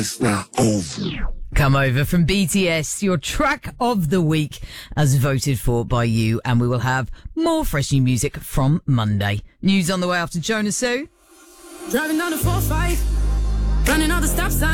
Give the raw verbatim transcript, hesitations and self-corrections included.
Come Over from B T S, your track of the week as voted for by you, and we will have more fresh new music from Monday. News on the way after Jonas Sue. Driving down the four five, running all the stop signs.